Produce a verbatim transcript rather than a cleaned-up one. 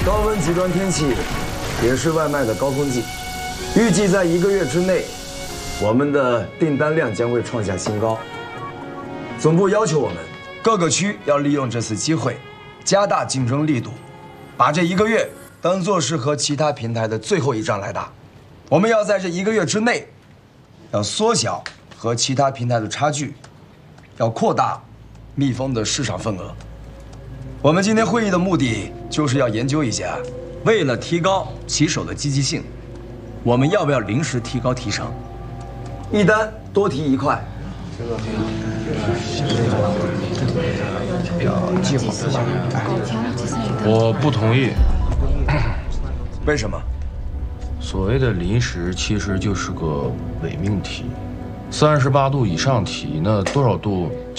高温极端天气也是外卖的高峰季，预计在一个月之内，我们的订单量将会创下新高。总部要求我们各个区要利用这次机会，加大竞争力度，把这一个月当作是和其他平台的最后一仗来打。我们要在这一个月之内，要缩小和其他平台的差距，要扩大蜜蜂的市场份额。我们今天会议的目的就是要研究一下，为了提高骑手的积极性，我们要不要临时提高提成，一单多提一块。计划我不同意。 为什么？ 所谓的临时其实就是个伪命题，三十八度以上提，那多少度